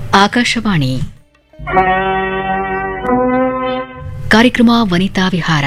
ಆಕಾಶವಾಣಿ ಕಾರ್ಯಕ್ರಮ ವನಿತಾ ವಿಹಾರ.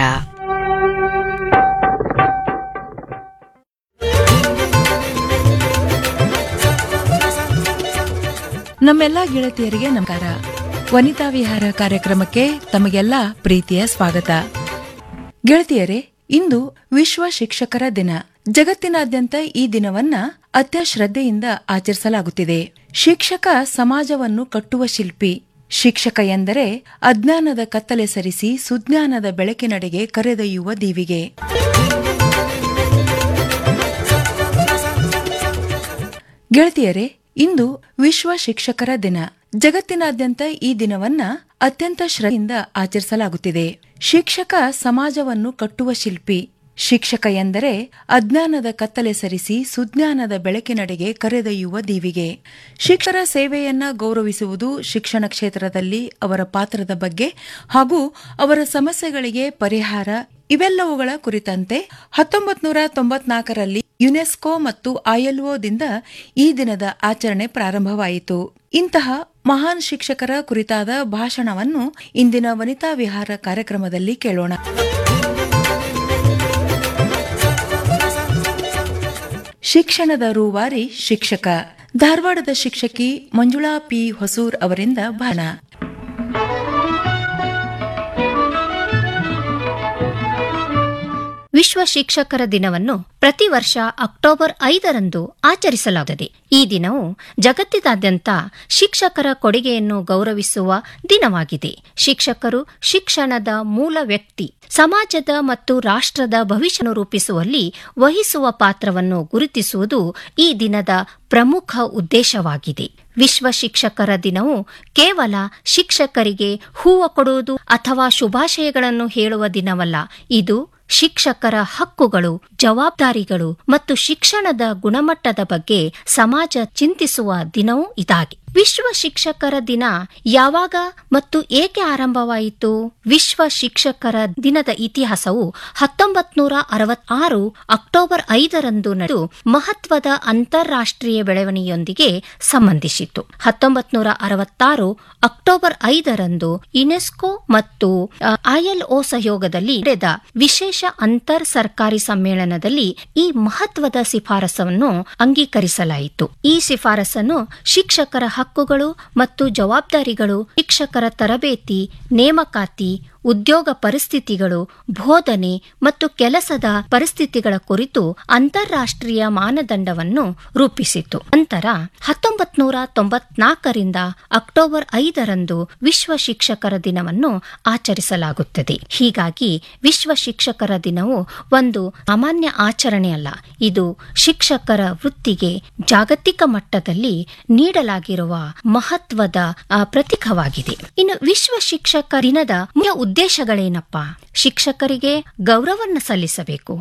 ನಮ್ಮೆಲ್ಲ ಗೆಳತಿಯರಿಗೆ ನಮಸ್ಕಾರ. ವನಿತಾ ವಿಹಾರ ಕಾರ್ಯಕ್ರಮಕ್ಕೆ ತಮಗೆಲ್ಲ ಪ್ರೀತಿಯ ಸ್ವಾಗತ. ಗೆಳತಿಯರೇ, ಇಂದು ವಿಶ್ವ ಶಿಕ್ಷಕರ ದಿನ. ಜಗತ್ತಿನಾದ್ಯಂತ ಈ ದಿನವನ್ನ ಅತ್ಯಶ್ರದ್ಧೆಯಿಂದ ಆಚರಿಸಲಾಗುತ್ತಿದೆ. ಶಿಕ್ಷಕ ಸಮಾಜವನ್ನು ಕಟ್ಟುವ ಶಿಲ್ಪಿ. ಶಿಕ್ಷಕ ಎಂದರೆ ಅಜ್ಞಾನದ ಕತ್ತಲೆ ಸರಿಸಿ ಸುಜ್ಞಾನದ ಬೆಳಕಿನಡೆಗೆ ಕರೆದೊಯ್ಯುವ ದೀವಿಗೆ. ಗೆಳತಿಯರೇ, ಇಂದು ವಿಶ್ವ ಶಿಕ್ಷಕರ ದಿನ. ಜಗತ್ತಿನಾದ್ಯಂತ ಈ ದಿನವನ್ನ ಅತ್ಯಂತ ಶ್ರದ್ಧೆಯಿಂದ ಆಚರಿಸಲಾಗುತ್ತಿದೆ. ಶಿಕ್ಷಕ ಸಮಾಜವನ್ನು ಕಟ್ಟುವ ಶಿಲ್ಪಿ. ಶಿಕ್ಷಕ ಎಂದರೆ ಅಜ್ಞಾನದ ಕತ್ತಲೆ ಸರಿಸಿ ಸುಜ್ಞಾನದ ಬೆಳಕಿನಡೆಗೆ ಕರೆದೊಯ್ಯುವ ದೀವಿಗೆ. ಶಿಕ್ಷಕರ ಸೇವೆಯನ್ನ ಗೌರವಿಸುವುದು, ಶಿಕ್ಷಣ ಕ್ಷೇತ್ರದಲ್ಲಿ ಅವರ ಪಾತ್ರದ ಬಗ್ಗೆ ಹಾಗೂ ಅವರ ಸಮಸ್ಯೆಗಳಿಗೆ ಪರಿಹಾರ ಇವೆಲ್ಲವುಗಳ ಕುರಿತಂತೆ 1994ರಲ್ಲಿ ಯುನೆಸ್ಕೋ ಮತ್ತು ILOದಿಂದ ಈ ದಿನದ ಆಚರಣೆ ಪ್ರಾರಂಭವಾಯಿತು. ಇಂತಹ ಮಹಾನ್ ಶಿಕ್ಷಕರ ಕುರಿತಾದ ಭಾಷಣವನ್ನು ಇಂದಿನ ವನಿತಾ ವಿಹಾರ ಕಾರ್ಯಕ್ರಮದಲ್ಲಿ ಕೇಳೋಣ. ಶಿಕ್ಷಣದ ರೂವಾರಿ ಶಿಕ್ಷಕ. ಧಾರವಾಡದ ಶಿಕ್ಷಕಿ ಮಂಜುಳಾ ಪಿ ಹೊಸೂರ್ ಅವರಿಂದ ಭಾಷಣ. ವಿಶ್ವ ಶಿಕ್ಷಕರ ದಿನವನ್ನು ಪ್ರತಿ ವರ್ಷ ಅಕ್ಟೋಬರ್ 5ರಂದು ಆಚರಿಸಲಾಗುತ್ತದೆ. ಈ ದಿನವು ಜಗತ್ತಿನಾದ್ಯಂತ ಶಿಕ್ಷಕರ ಕೊಡುಗೆಯನ್ನು ಗೌರವಿಸುವ ದಿನವಾಗಿದೆ. ಶಿಕ್ಷಕರು ಶಿಕ್ಷಣದ ಮೂಲ ವ್ಯಕ್ತಿ. ಸಮಾಜದ ಮತ್ತು ರಾಷ್ಟ್ರದ ಭವಿಷ್ಯವನ್ನು ರೂಪಿಸುವಲ್ಲಿ ವಹಿಸುವ ಪಾತ್ರವನ್ನು ಗುರುತಿಸುವುದು ಈ ದಿನದ ಪ್ರಮುಖ ಉದ್ದೇಶವಾಗಿದೆ. ವಿಶ್ವ ಶಿಕ್ಷಕರ ದಿನವು ಕೇವಲ ಶಿಕ್ಷಕರಿಗೆ ಹೂವು ಕೊಡುವುದು ಅಥವಾ ಶುಭಾಶಯಗಳನ್ನು ಹೇಳುವ ದಿನವಲ್ಲ. ಇದು ಶಿಕ್ಷಕರ ಹಕ್ಕುಗಳು, ಜವಾಬ್ದಾರಿಗಳು ಮತ್ತು ಶಿಕ್ಷಣದ ಗುಣಮಟ್ಟದ ಬಗ್ಗೆ ಸಮಾಜ ಚಿಂತಿಸುವ ದಿನವೂ ಇದಾಗಿದೆ. ವಿಶ್ವ ಶಿಕ್ಷಕರ ದಿನ ಯಾವಾಗ ಮತ್ತು ಏಕೆ ಆರಂಭವಾಯಿತು? ವಿಶ್ವ ಶಿಕ್ಷಕರ ದಿನದ ಇತಿಹಾಸವು 1966 ಅಕ್ಟೋಬರ್ 5ರಂದು ನಡೆದು ಮಹತ್ವದ ಅಂತಾರಾಷ್ಟ್ರೀಯ ಬೆಳವಣಿಗೆಯೊಂದಿಗೆ ಸಂಬಂಧಿಸಿತು. 1966 ಅಕ್ಟೋಬರ್ 5ರಂದು ಯುನೆಸ್ಕೋ ಮತ್ತು ILO ಸಹಯೋಗದಲ್ಲಿ ನಡೆದ ವಿಶೇಷ ಅಂತರ್ ಸರ್ಕಾರಿ ಸಮ್ಮೇಳನದಲ್ಲಿ ಈ ಮಹತ್ವದ ಶಿಫಾರಸನ್ನು ಅಂಗೀಕರಿಸಲಾಯಿತು. ಈ ಶಿಫಾರಸನ್ನು ಶಿಕ್ಷಕರ ಹಕ್ಕುಗಳು ಮತ್ತು ಜವಾಬ್ದಾರಿಗಳು, ಶಿಕ್ಷಕರ ತರಬೇತಿ, ನೇಮಕಾತಿ, ಉದ್ಯೋಗ ಪರಿಸ್ಥಿತಿಗಳು, ಬೋಧನೆ ಮತ್ತು ಕೆಲಸದ ಪರಿಸ್ಥಿತಿಗಳ ಕುರಿತು ಅಂತಾರಾಷ್ಟ್ರೀಯ ಮಾನದಂಡವನ್ನು ರೂಪಿಸಿತು. ನಂತರ 1994ರಿಂದ ಅಕ್ಟೋಬರ್ 5ರಂದು ವಿಶ್ವ ಶಿಕ್ಷಕರ ದಿನವನ್ನು ಆಚರಿಸಲಾಗುತ್ತದೆ. ಹೀಗಾಗಿ ವಿಶ್ವ ಶಿಕ್ಷಕರ ದಿನವು ಒಂದು ಸಾಮಾನ್ಯ ಆಚರಣೆಯಲ್ಲ. ಇದು ಶಿಕ್ಷಕರ ವೃತ್ತಿಗೆ ಜಾಗತಿಕ ಮಟ್ಟದಲ್ಲಿ ನೀಡಲಾಗಿರುವ ಮಹತ್ವದ ಪ್ರತೀಕವಾಗಿದೆ. ಇನ್ನು ವಿಶ್ವ ಶಿಕ್ಷಕ ದಿನದ ಮುಖ್ಯ ಉದ್ದೇಶಗಳೇನಪ್ಪ? ಶಿಕ್ಷಕರಿಗೆ ಗೌರವವನ್ನು ಸಲ್ಲಿಸಬೇಕು,